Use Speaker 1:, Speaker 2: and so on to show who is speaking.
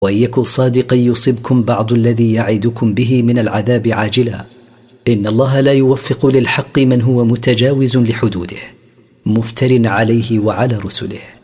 Speaker 1: وإن يك صادقا يصبكم بعض الذي يعدكم به من العذاب عاجلا. إن الله لا يوفق للحق من هو متجاوز لحدوده مفتر عليه وعلى رسله.